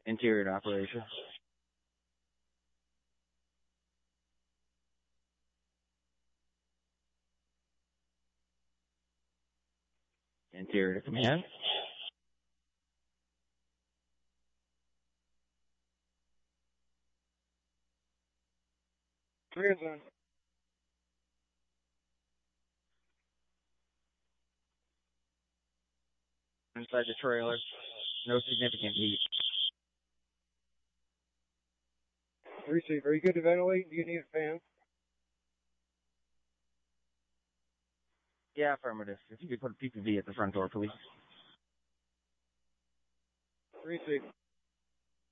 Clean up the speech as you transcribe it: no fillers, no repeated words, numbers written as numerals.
Interior to operation. Interior to command. Clear zone. Inside the trailer. No significant heat. Receive. Are you good to ventilate? Do you need a fan? Yeah, affirmative. If you could put a PPV at the front door, please. Receive.